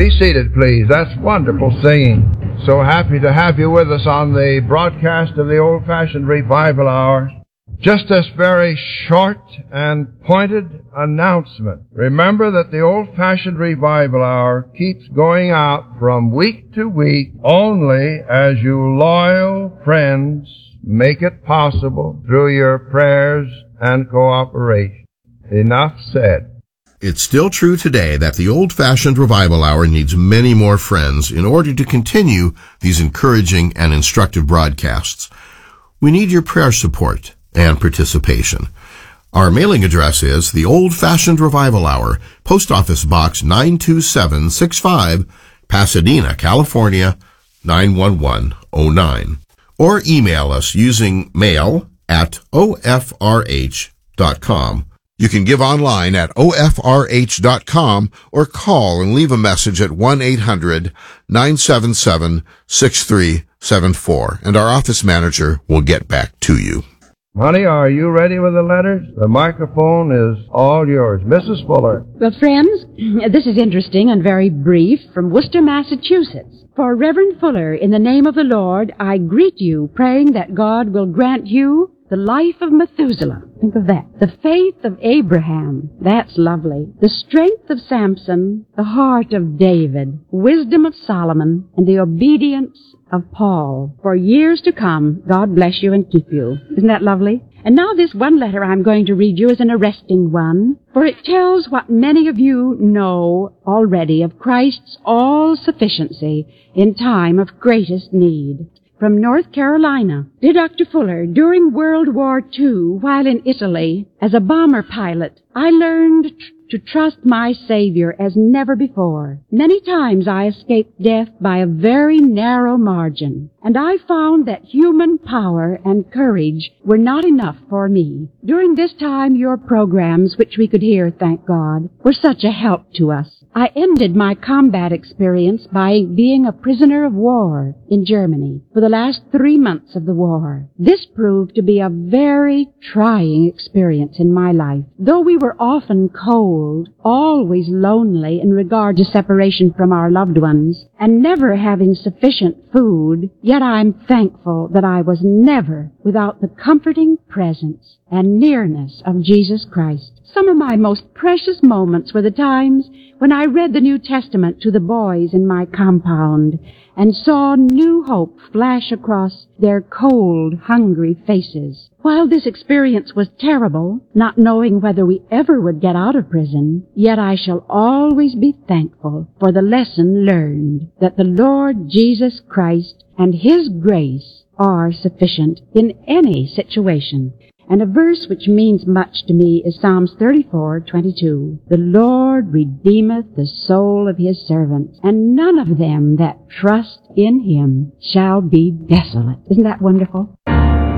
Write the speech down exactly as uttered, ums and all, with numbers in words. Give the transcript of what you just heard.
Be seated, please. That's wonderful singing. So happy to have you with us on the broadcast of the Old-Fashioned Revival Hour. Just this very short and pointed announcement. Remember that the Old-Fashioned Revival Hour keeps going out from week to week only as you loyal friends make it possible through your prayers and cooperation. Enough said. It's still true today that the Old-Fashioned Revival Hour needs many more friends in order to continue these encouraging and instructive broadcasts. We need your prayer support and participation. Our mailing address is the Old-Fashioned Revival Hour, Post Office Box nine two seven six five, Pasadena, California, nine one one oh nine. Or email us using mail at O F R H dot com. You can give online at O F R H dot com or call and leave a message at one eight hundred nine seven seven six three seven four, and our office manager will get back to you. Honey, are you ready with the letters? The microphone is all yours. Missus Fuller. Well, friends, this is interesting and very brief from Worcester, Massachusetts. For Reverend Fuller, in the name of the Lord, I greet you, praying that God will grant you the life of Methuselah. Think of that. The faith of Abraham. That's lovely. The strength of Samson. The heart of David. Wisdom of Solomon. And the obedience of Paul. For years to come, God bless you and keep you. Isn't that lovely? And now this one letter I'm going to read you is an arresting one, for it tells what many of you know already of Christ's all-sufficiency in time of greatest need. From North Carolina. Dear Doctor Fuller, during World War Two, while in Italy, as a bomber pilot, I learned tr- to trust my Savior as never before. Many times I escaped death by a very narrow margin, and I found that human power and courage were not enough for me. During this time, your programs, which we could hear, thank God, were such a help to us. I ended my combat experience by being a prisoner of war in Germany for the last three months of the war. This proved to be a very trying experience in my life. Though we were often cold, always lonely in regard to separation from our loved ones, and never having sufficient food, yet I'm thankful that I was never without the comforting presence and nearness of Jesus Christ. Some of my most precious moments were the times when I read the New Testament to the boys in my compound and saw new hope flash across their cold, hungry faces. While this experience was terrible, not knowing whether we ever would get out of prison, yet I shall always be thankful for the lesson learned that the Lord Jesus Christ and His grace are sufficient in any situation. And a verse which means much to me is Psalms thirty-four twenty-two. The Lord redeemeth the soul of His servants, and none of them that trust in Him shall be desolate. Isn't that wonderful?